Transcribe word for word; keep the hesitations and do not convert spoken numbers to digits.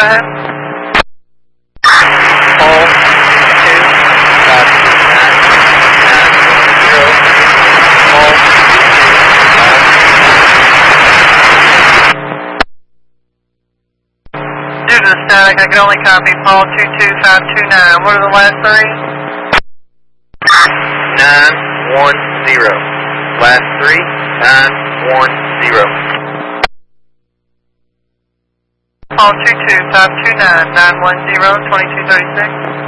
ahead. Call two five two nine nine zero. Call two five. Due to the static, I can only copy Paul two two five two nine. What are the last three? nine one zero. Last three, nine one zero. Paul two two five two nine nine one zero twenty two thirty six.